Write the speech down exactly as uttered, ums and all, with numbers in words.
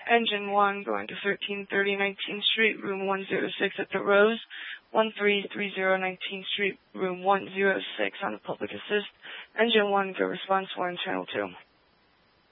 Engine one going to thirteen thirty nineteenth Street, room one oh six at the Rose, one three three zero nineteenth Street, room one oh six on the public assist. Engine one, go response one, channel two.